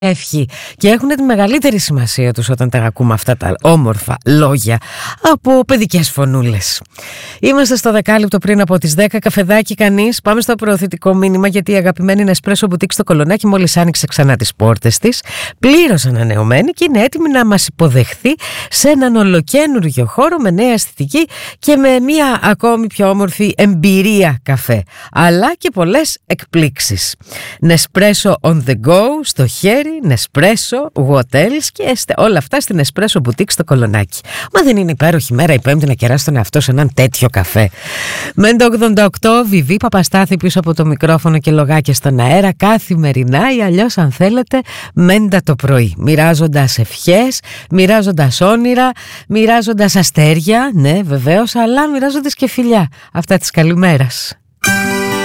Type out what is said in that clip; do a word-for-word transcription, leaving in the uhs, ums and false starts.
ευχή και έχουν τη μεγαλύτερη σημασία τους όταν τα ακούμε αυτά τα όμορφα λόγια από παιδικές φωνούλες. Είμαστε στο δεκάλεπτο πριν από τις δέκα, καφεδάκι κανείς. Πάμε στο προωθητικό μήνυμα, γιατί η αγαπημένη Nespresso Boutique στο Κολονάκι μόλις άνοιξε ξανά τις πόρτες της, πλήρως ανανεωμένη, και είναι έτοιμη να μας υποδεχθεί σε έναν ολοκαίνουργιο χώρο με νέα αισθητική και με μια ακόμη πιο όμορφη εμπειρία καφέ, αλλά και πολλές εκπλήξεις. Nespresso on the go, στο χέρι, Nespresso, what else, και όλα αυτά στην Nespresso Boutique στο Κολονάκι. Μα δεν είναι υπέροχη μέρα η Πέμπτη να κεράσει τον εαυτό σε έναν τέτοιο καφέ? Μέντα ογδόντα οκτώ, Βιβί Παπαστάθη πίσω από το μικρόφωνο και λογάκια στον αέρα, καθημερινά ή αλλιώς αν θέλετε Μέντα το πρωί, μοιράζοντας ευχές, μοιράζοντας όνειρα, μοιράζοντας αστέρια, ναι βεβαίως, αλλά μοιράζοντας και φιλιά αυτά της καλημέρας.